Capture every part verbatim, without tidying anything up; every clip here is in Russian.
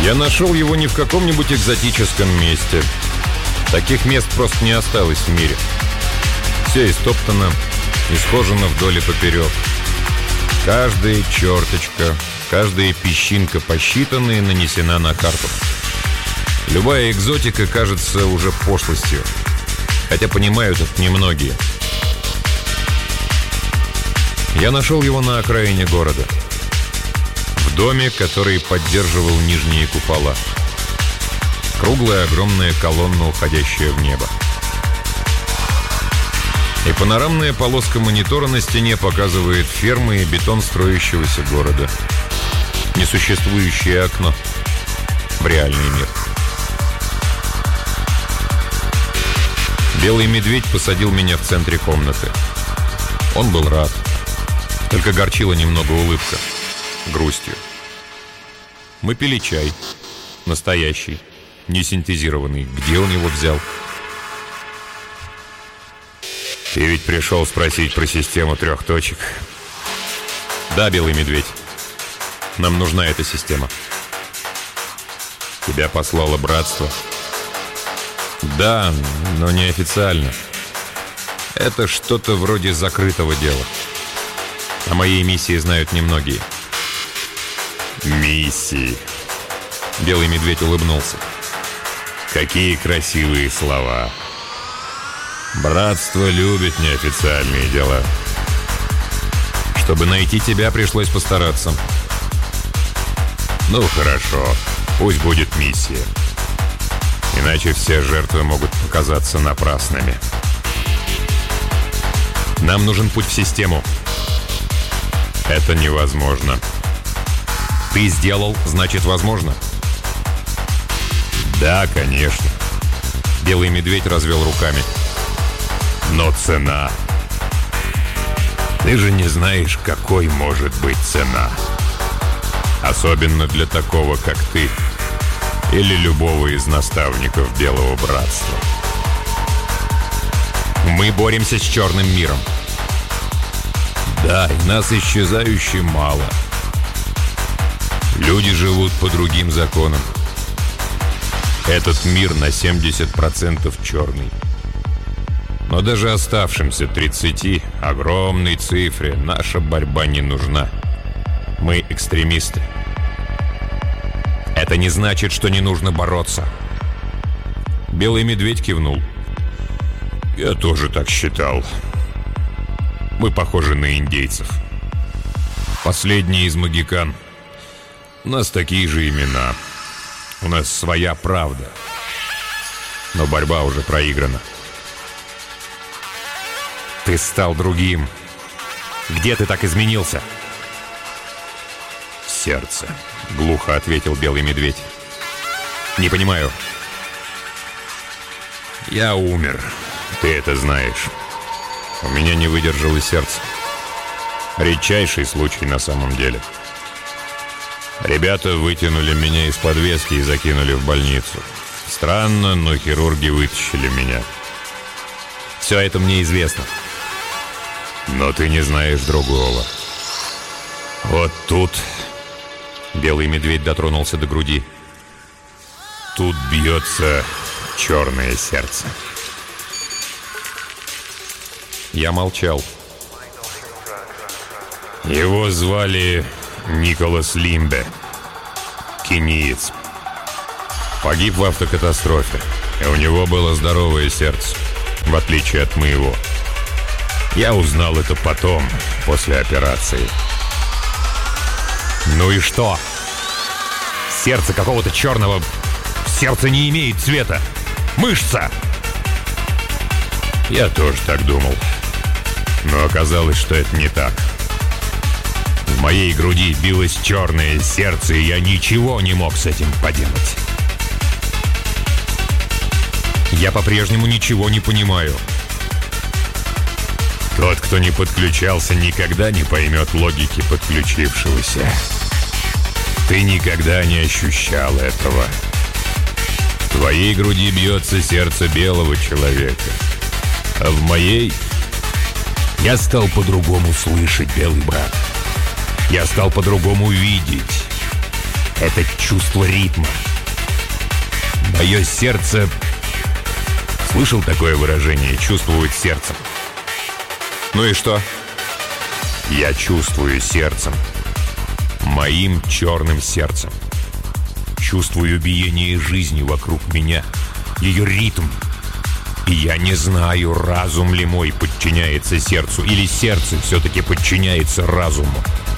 Я нашел его не в каком-нибудь экзотическом месте. Таких мест просто не осталось в мире. Все истоптано, исхожено вдоль и поперек. Каждая черточка, каждая песчинка посчитана и нанесена на карту. Любая экзотика кажется уже пошлостью, хотя понимают это немногие. Я нашел его на окраине города, в доме, который поддерживал нижние купола. Круглая огромная колонна, уходящая в небо. И панорамная полоска монитора на стене показывает фермы и бетон строящегося города. Несуществующее окно в реальный мир. Белый медведь посадил меня в центре комнаты. Он был рад. Только горчила немного улыбка. Грустью. Мы пили чай. Настоящий. Не синтезированный. Где он его взял? Ты ведь пришел спросить про систему трех точек. Да, Белый медведь. Нам нужна эта система. Тебя послало братство. Да, но неофициально. Это что-то вроде закрытого дела. О моей миссии знают немногие. Миссии. Белый медведь улыбнулся. Какие красивые слова. Братство любит неофициальные дела. Чтобы найти тебя, пришлось постараться. Ну, хорошо. Пусть будет миссия. Иначе все жертвы могут показаться напрасными. Нам нужен путь в систему. Это невозможно. Ты сделал, значит, возможно. Да, конечно. Белый медведь развел руками. Но цена. Ты же не знаешь, какой может быть цена. Особенно для такого, как ты. Или любого из наставников Белого Братства. Мы боремся с черным миром. Да, и нас исчезающе мало. Люди живут по другим законам. Этот мир на семьдесят процентов черный. Но даже оставшимся тридцати, огромной цифре, наша борьба не нужна. Мы экстремисты. Это не значит, что не нужно бороться. Белый медведь кивнул. Я тоже так считал. Мы похожи на индейцев. Последний из могикан. У нас такие же имена. У нас своя правда. Но борьба уже проиграна. Ты стал другим. Где ты так изменился? В сердце, глухо ответил Белый медведь. Не понимаю. Я умер. Ты это знаешь. У меня не выдержало сердце. Редчайший случай на самом деле. Ребята вытянули меня из подвески и закинули в больницу. Странно, но хирурги вытащили меня. Все это мне известно. Но ты не знаешь другого. Вот тут... Белый медведь дотронулся до груди. Тут бьется черное сердце. Я молчал. Его звали Николас Лимбе. Кениец. Погиб в автокатастрофе. И у него было здоровое сердце, в отличие от моего. Я узнал это потом, после операции. Ну и что? Сердце какого-то черного... Сердце не имеет цвета. Мышца! Я тоже так думал. Но оказалось, что это не так. В моей груди билось черное сердце, и я ничего не мог с этим поделать. Я по-прежнему ничего не понимаю. Тот, кто не подключался, никогда не поймет логики подключившегося. Ты никогда не ощущал этого. В твоей груди бьется сердце белого человека. А в моей... Я стал по-другому слышать, белый брат. Я стал по-другому видеть. Это чувство ритма. Мое сердце... Слышал такое выражение «чувствовать сердцем»? Ну и что? Я чувствую сердцем. Моим черным сердцем. Чувствую биение жизни вокруг меня. Ее ритм. И я не знаю, разум ли мой подчиняется сердцу, или сердце все-таки подчиняется разуму.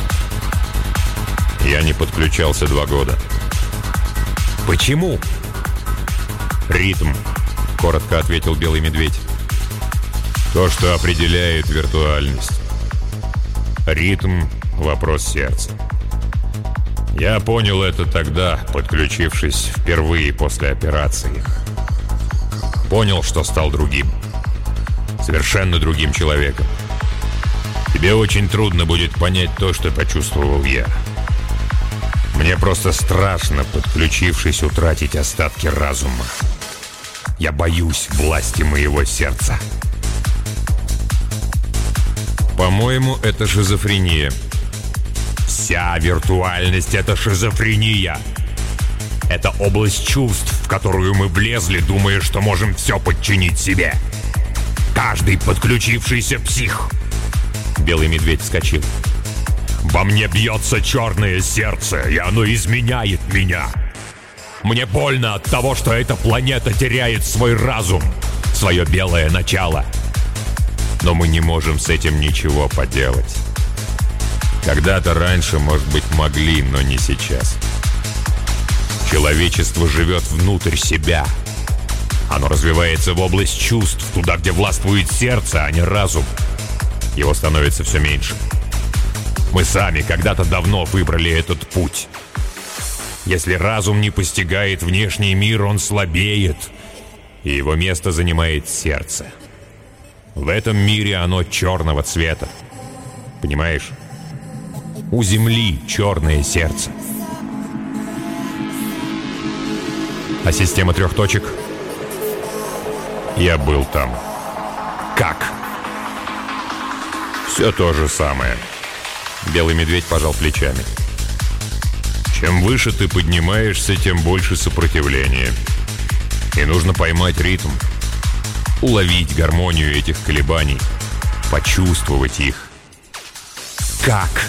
Я не подключался два года. Почему? Ритм, коротко ответил Белый Медведь. То, что определяет виртуальность. Ритм — вопрос сердца. Я понял это тогда, подключившись впервые после операции. Понял, что стал другим. Совершенно другим человеком. Тебе очень трудно будет понять то, что почувствовал я. Мне просто страшно, подключившись, утратить остатки разума. Я боюсь власти моего сердца. По-моему, это шизофрения. Вся виртуальность — это шизофрения. Это область чувств, в которую мы влезли, думая, что можем все подчинить себе. Каждый подключившийся псих. Белый Медведь вскочил. Во мне бьется черное сердце, и оно изменяет меня. Мне больно от того, что эта планета теряет свой разум, свое белое начало. Но мы не можем с этим ничего поделать. Когда-то раньше, может быть, могли, но не сейчас. Человечество живет внутрь себя. Оно развивается в область чувств, туда, где властвует сердце, а не разум. Его становится все меньше. Мы сами когда-то давно выбрали этот путь. Если разум не постигает внешний мир, он слабеет, и его место занимает сердце. В этом мире оно черного цвета. Понимаешь? У Земли черное сердце. А система трех точек? Я был там. Как? Все то же самое. Белый Медведь пожал плечами. Чем выше ты поднимаешься, тем больше сопротивления. И нужно поймать ритм. Уловить гармонию этих колебаний. Почувствовать их. Как?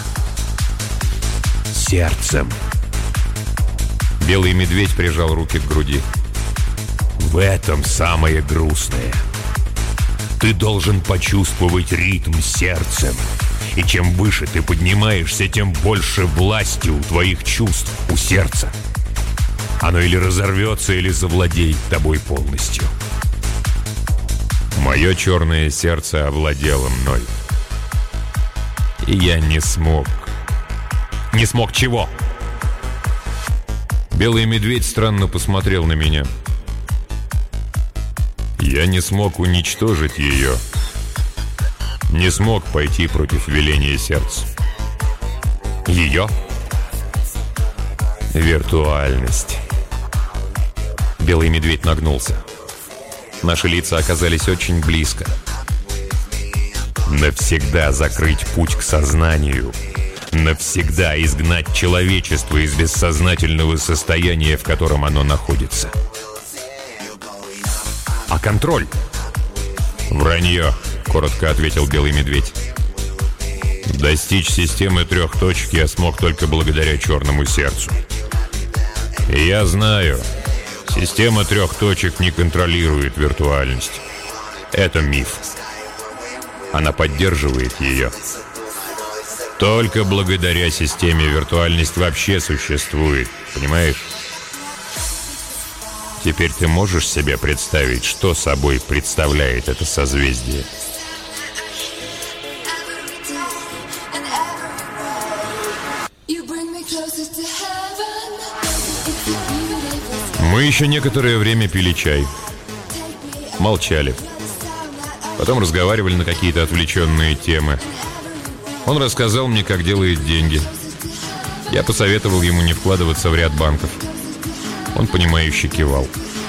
Сердцем. Белый Медведь прижал руки к груди. В этом самое грустное. Ты должен почувствовать ритм сердцем. И чем выше ты поднимаешься, тем больше власти у твоих чувств, у сердца. Оно или разорвется, или завладеет тобой полностью. Мое черное сердце овладело мной. И я не смог. Не смог чего? Белый Медведь странно посмотрел на меня. Я не смог уничтожить ее. Не смог пойти против веления сердца. Ее? Виртуальность. Белый Медведь нагнулся. Наши лица оказались очень близко. Навсегда закрыть путь к сознанию. Навсегда изгнать человечество из бессознательного состояния, в котором оно находится. А контроль? Вранье, коротко ответил Белый Медведь. Достичь системы трех точек я смог только благодаря черному сердцу. И я знаю, система трех точек не контролирует виртуальность. Это миф. Она поддерживает ее. Только благодаря системе виртуальность вообще существует, понимаешь? Теперь ты можешь себе представить, что собой представляет это созвездие? Мы еще некоторое время пили чай. Молчали. Потом разговаривали на какие-то отвлеченные темы. Он рассказал мне, как делает деньги. Я посоветовал ему не вкладываться в ряд банков. Он, понимающе кивал.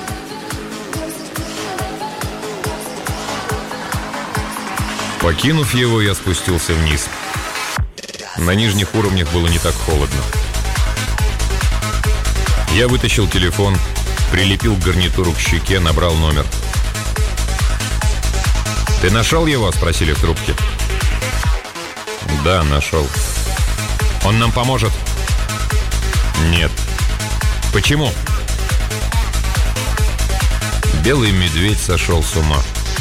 Покинув его, я спустился вниз. На нижних уровнях было не так холодно. Я вытащил телефон, прилепил гарнитуру к щеке, набрал номер. «Ты нашел его?» — спросили в трубке. «Да, нашел». «Он нам поможет?» «Нет». «Почему?» Белый медведь сошел с ума.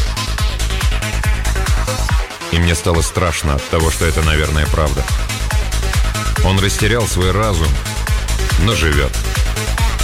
И мне стало страшно от того, что это, наверное, правда. Он растерял свой разум, но живет.